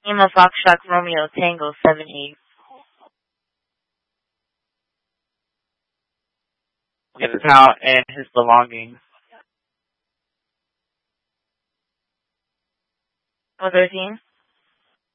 Lima Foxtrot Romeo Tango 78. Get the town and his belongings. 113.